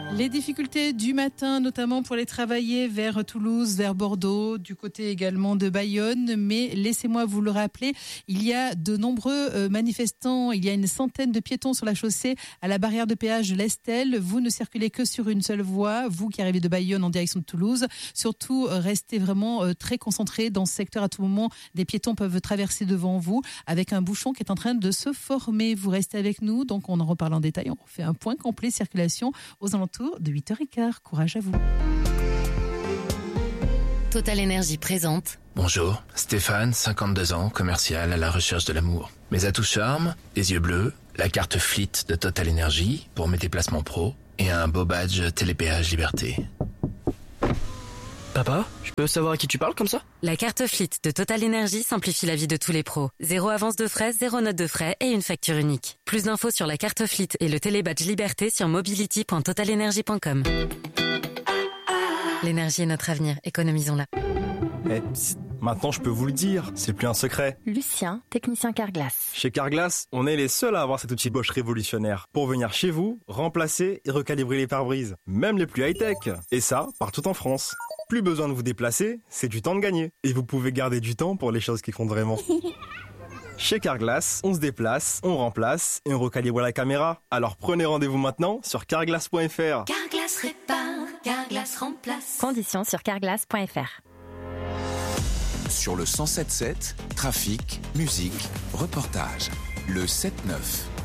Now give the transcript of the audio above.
Les difficultés du matin, notamment pour les travailler vers Toulouse, vers Bordeaux, du côté également de Bayonne. Mais laissez-moi vous le rappeler, il y a de nombreux manifestants, il y a une centaine de piétons sur la chaussée à la barrière de péage de l'Estel. Vous ne circulez que sur une seule voie, vous qui arrivez de Bayonne en direction de Toulouse. Surtout, restez vraiment très concentrés dans ce secteur. À tout moment, des piétons peuvent traverser devant vous avec un bouchon qui est en train de se former. Vous restez avec nous, donc on en reparle en détail. On fait un point complet circulation aux alentours de 8h15. Courage à vous. Total Énergie présente. Bonjour, Stéphane, 52 ans, commercial à la recherche de l'amour. Mes atouts charme, les yeux bleus, la carte Fleet de Total Énergie pour mes déplacements pro et un beau badge Télépéage Liberté. Papa, je peux savoir à qui tu parles comme ça? La carte Fleet de Total Énergie simplifie la vie de tous les pros. 0 avance de frais, 0 note de frais et une facture unique. Plus d'infos sur la carte Fleet et le télébadge Liberté sur mobility.totalenergie.com. L'énergie est notre avenir, économisons-la. Psst, maintenant je peux vous le dire, c'est plus un secret. Lucien, technicien Carglass. Chez Carglass, on est les seuls à avoir cet outil Bosch révolutionnaire pour venir chez vous, remplacer et recalibrer les pare-brises, même les plus high-tech. Et ça, partout en France. Plus besoin de vous déplacer, c'est du temps de gagner. Et vous pouvez garder du temps pour les choses qui comptent vraiment. Chez Carglass, on se déplace, on remplace et on recalibre la caméra. Alors prenez rendez-vous maintenant sur carglass.fr. Carglass répare, Carglass remplace. Conditions sur carglass.fr. Sur le 107.7, trafic, musique, reportage. Le 7-9.